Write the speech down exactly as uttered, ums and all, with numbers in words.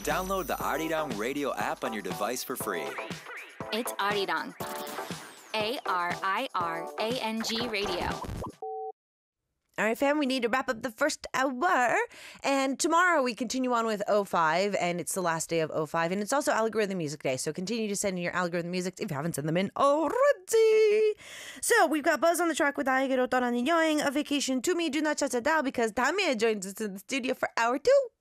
Download the Arirang Radio app on your device for free. It's Arirang. A R I R A N G Radio. All right, fam, we need to wrap up the first hour. And tomorrow we continue on with oh five, and it's the last day of oh five. And it's also Algorithm Music Day, so continue to send in your Algorithm Music if you haven't sent them in already. So we've got Buzz on the track with Aigero Toran Yoing, A Vacation to Me, Do Not Shut It Down, because Damia joins us in the studio for hour two.